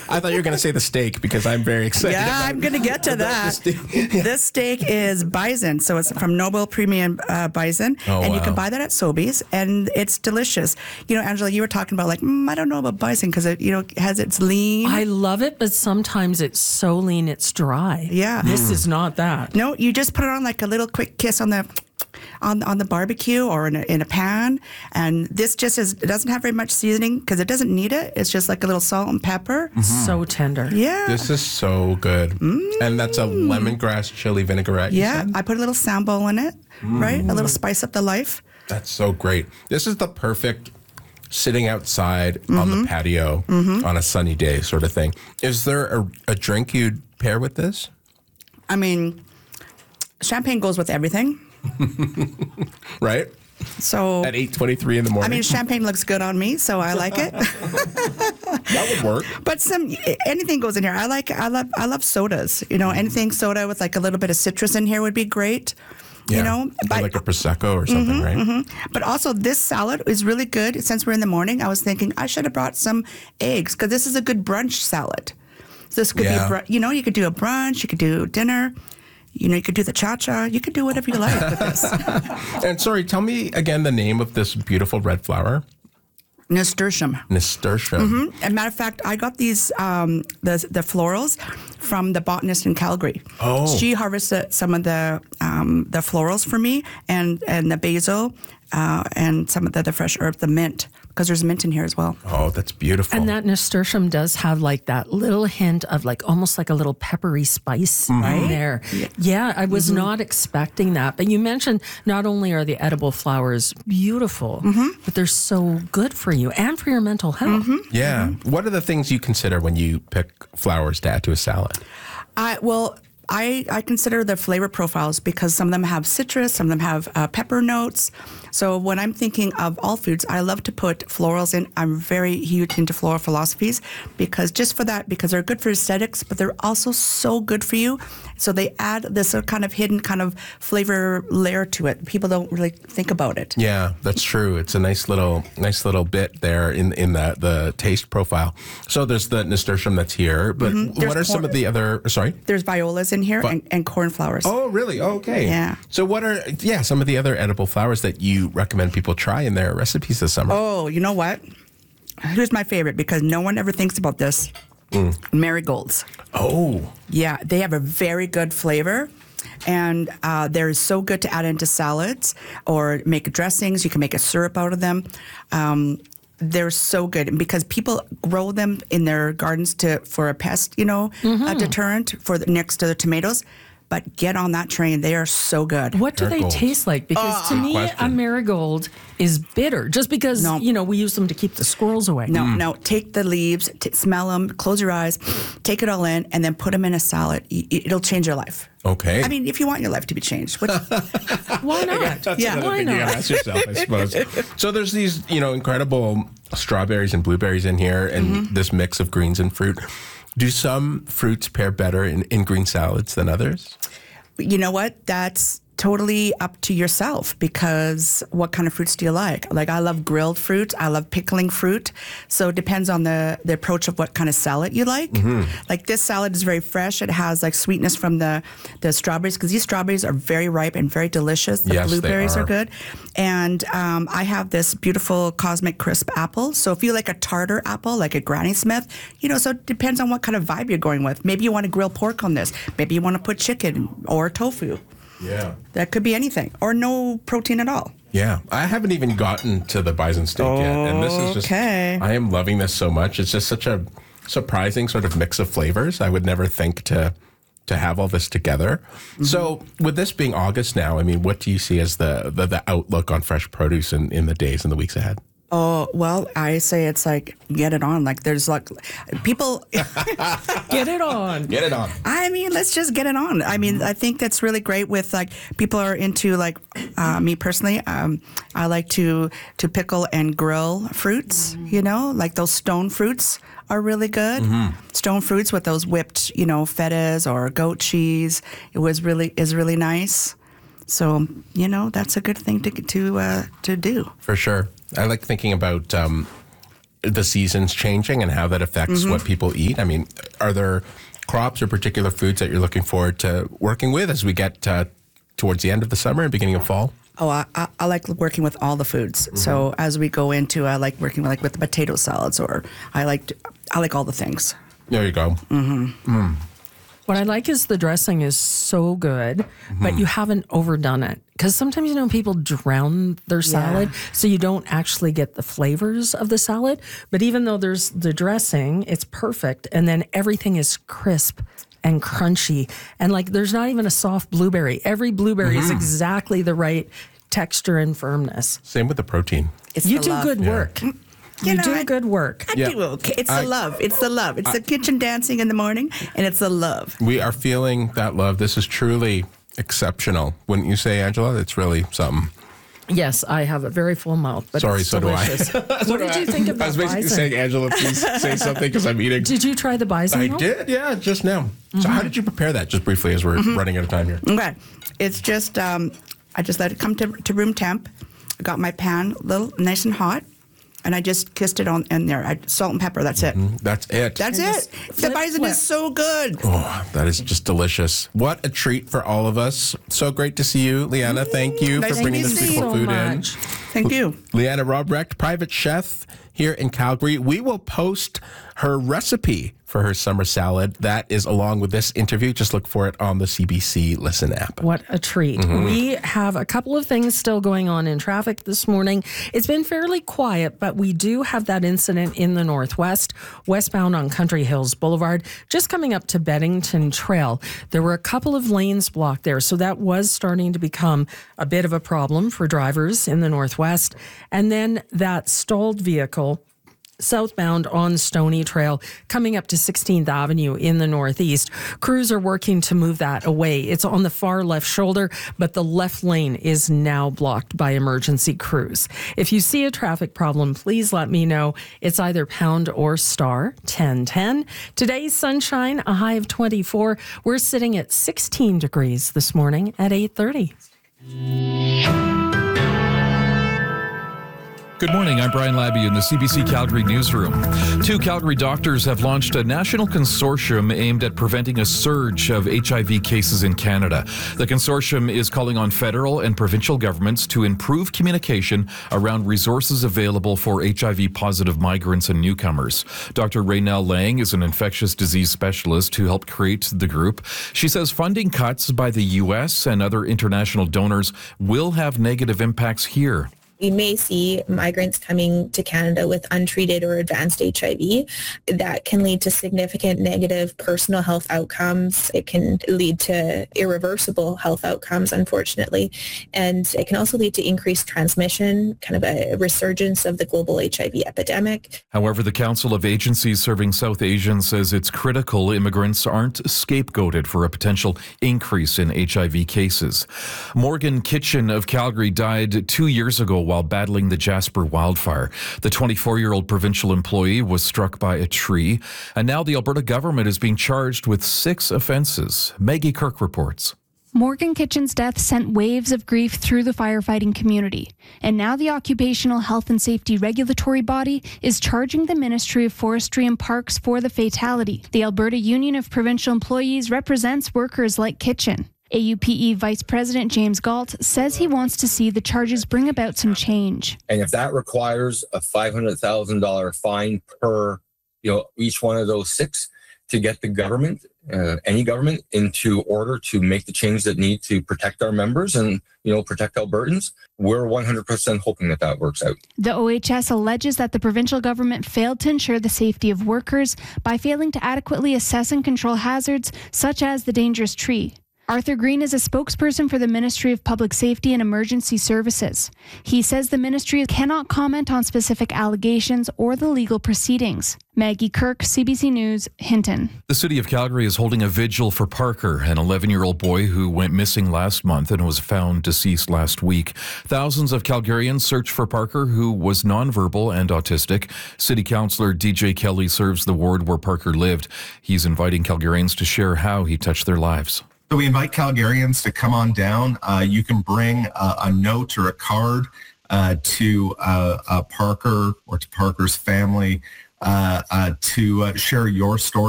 I thought you were going to say the steak because I'm very excited. Yeah, I'm going to get to that. This steak is bison, so it's from Noble Premium Bison, and you can buy that at Sobeys, and it's delicious. You know, Angela, you were talking about like, I don't know about bison because it, it's lean. I love it, but sometimes it's so lean it's dry. Yeah. This is not that. No, you just put it on like a little quick kiss on the barbecue or in a pan, and this just it doesn't have very much seasoning because it doesn't need it. It's just like a little salt and pepper. So tender. Yeah. This is so good. And that's a lemongrass chili vinaigrette. Yeah, I put a little sambo in it, right? A little spice up the life. That's so great. This is the perfect sitting outside on the patio on a sunny day sort of thing. Is there a drink you'd pair with this? I mean, champagne goes with everything. Right? So At 8:23 in the morning. I mean, champagne looks good on me, so I like it. that would work. But anything goes in here. I love sodas. You know, anything soda with like a little bit of citrus in here would be great. Yeah. You know, Or like a prosecco or something, right? But also this salad is really good. Since we're in the morning, I was thinking I should have brought some eggs because this is a good brunch salad. So this could be, you could do a brunch, you could do dinner. You know, you could do the cha-cha. You could do whatever you like with this. And sorry, tell me again the name of this beautiful red flower. Nasturtium. Nasturtium. As a matter of fact, I got these the florals from the botanist in Calgary. Oh. She harvested some of the florals for me and the basil and some of the fresh herbs, the mint, because there's mint in here as well. Oh, that's beautiful. And that nasturtium does have like that little hint of like almost like a little peppery spice in there. Yeah, I was not expecting that. But you mentioned not only are the edible flowers beautiful, but they're so good for you and for your mental health. Yeah. What are the things you consider when you pick flowers to add to a salad? I consider the flavor profiles because some of them have citrus, some of them have pepper notes. So when I'm thinking of all foods, I love to put florals in. I'm very huge into floral philosophies because they're good for aesthetics, but they're also so good for you. So they add this kind of hidden kind of flavor layer to it. People don't really think about it. Yeah, that's true. It's a nice little bit there in the taste profile. So there's the nasturtium that's here, but what are some of the other? Sorry, there's violas in here and cornflowers. Oh, really? Oh, okay. Yeah. So what are some of the other edible flowers that you recommend people try in their recipes this summer? Oh, you know what? Here's my favorite because no one ever thinks about this. Marigolds. Oh. Yeah, they have a very good flavor. And they're so good to add into salads or make dressings. You can make a syrup out of them. They're so good because people grow them in their gardens for a pest, a deterrent next to the tomatoes. But get on that train. They are so good. What do they taste like? Because to me, a marigold is bitter. Just because, we use them to keep the squirrels away. No. Take the leaves, smell them, close your eyes, take it all in, and then put them in a salad. It'll change your life. Okay. I mean, if you want your life to be changed. Why not? Why not? You ask yourself, I suppose. So there's these, incredible strawberries and blueberries in here and this mix of greens and fruit. Do some fruits pair better in green salads than others? You know what? That's totally up to yourself because what kind of fruits do you like? Like I love grilled fruit. I love pickling fruit. So it depends on the approach of what kind of salad you like. Like this salad is very fresh. It has like sweetness from the strawberries because these strawberries are very ripe and very delicious. The blueberries are good. And I have this beautiful Cosmic Crisp apple. So if you like a tartar apple, like a Granny Smith, so it depends on what kind of vibe you're going with. Maybe you want to grill pork on this. Maybe you want to put chicken or tofu. Yeah. That could be anything. Or no protein at all. Yeah. I haven't even gotten to the bison steak yet. And this is just, I am loving this so much. It's just such a surprising sort of mix of flavors. I would never think to have all this together. So with this being August now, I mean, what do you see as the outlook on fresh produce in the days and the weeks ahead? Oh, well, I say it's like, get it on. Like, there's like, people... Get it on. Get it on. I mean, let's just get it on. I mean, I think that's really great with, like, people are into, like, me personally, I like to pickle and grill fruits, like those stone fruits are really good. Stone fruits with those whipped, fetas or goat cheese. Is really nice. So, that's a good thing to do. For sure. I like thinking about the seasons changing and how that affects what people eat? I mean, are there crops or particular foods that you're looking forward to working with as we get towards the end of the summer and beginning of fall? Oh, I like working with all the foods. So as we go into, I like working with the potato salads, or I like all the things. There you go. What I like is the dressing is so good, but you haven't overdone it. Because sometimes, people drown their salad, so you don't actually get the flavors of the salad. But even though there's the dressing, it's perfect. And then everything is crisp and crunchy. And there's not even a soft blueberry. Every blueberry is exactly the right texture and firmness. Same with the protein. You do good work. You do good work. I do okay. It's the love. It's the love. It's the kitchen dancing in the morning, and it's the love. We are feeling that love. This is truly exceptional. Wouldn't you say, Angela? It's really something. Yes, I have a very full mouth, but sorry, it's so delicious. do I. What did you think about I was basically bison? saying, Angela, please say something because I'm eating. Did you try the bison? I did, yeah, just now. So how did you prepare that, just briefly, as we're running out of time here? Okay. It's just, I just let it come to room temp. I got my pan a little nice and hot, and I just kissed it on in there. Salt and pepper, that's it. That's it. That's it. The bison is so good. Oh, that is just delicious. What a treat for all of us. So great to see you, Leanna. Thank you for bringing this beautiful food in. Thank you. Leanna Robrecht, private chef here in Calgary. We will post her recipe for her summer salad. That is along with this interview. Just look for it on the CBC Listen app. What a treat. We have a couple of things still going on in traffic this morning. It's been fairly quiet, but we do have that incident in the northwest, westbound on Country Hills Boulevard, just coming up to Beddington Trail. There were a couple of lanes blocked there, so that was starting to become a bit of a problem for drivers in the northwest. And then that stalled vehicle southbound on Stony Trail, coming up to 16th Avenue in the northeast. Crews are working to move that away. It's on the far left shoulder, but the left lane is now blocked by emergency crews. If you see a traffic problem, please let me know. It's either pound or star 1010. Today's sunshine, a high of 24. We're sitting at 16 degrees this morning at 8:30. Good morning, I'm Brian Labby in the CBC Calgary newsroom. 2 Calgary doctors have launched a national consortium aimed at preventing a surge of HIV cases in Canada. The consortium is calling on federal and provincial governments to improve communication around resources available for HIV-positive migrants and newcomers. Dr. Raynell Lang is an infectious disease specialist who helped create the group. She says funding cuts by the U.S. and other international donors will have negative impacts here. We may see migrants coming to Canada with untreated or advanced HIV. That can lead to significant negative personal health outcomes. It can lead to irreversible health outcomes, unfortunately. And it can also lead to increased transmission, kind of a resurgence of the global HIV epidemic. However, the Council of Agencies Serving South Asians says it's critical immigrants aren't scapegoated for a potential increase in HIV cases. Morgan Kitchen of Calgary died 2 years ago while battling the Jasper wildfire. The 24-year-old provincial employee was struck by a tree, and now the Alberta government is being charged with 6 offences. Maggie Kirk reports. Morgan Kitchen's death sent waves of grief through the firefighting community, and now the Occupational Health and Safety Regulatory Body is charging the Ministry of Forestry and Parks for the fatality. The Alberta Union of Provincial Employees represents workers like Kitchen. AUPE Vice President James Galt says he wants to see the charges bring about some change. And if that requires a $500,000 fine per, each one of those 6 to get the government, any government, into order to make the change that need to protect our members and, protect Albertans, we're 100% hoping that works out. The OHS alleges that the provincial government failed to ensure the safety of workers by failing to adequately assess and control hazards such as the dangerous tree. Arthur Green is a spokesperson for the Ministry of Public Safety and Emergency Services. He says the ministry cannot comment on specific allegations or the legal proceedings. Maggie Kirk, CBC News, Hinton. The City of Calgary is holding a vigil for Parker, an 11-year-old boy who went missing last month and was found deceased last week. Thousands of Calgarians search for Parker, who was nonverbal and autistic. City Councillor DJ Kelly serves the ward where Parker lived. He's inviting Calgarians to share how he touched their lives. So we invite Calgarians to come on down. You can bring a note or a card to Parker or to Parker's family to share your story.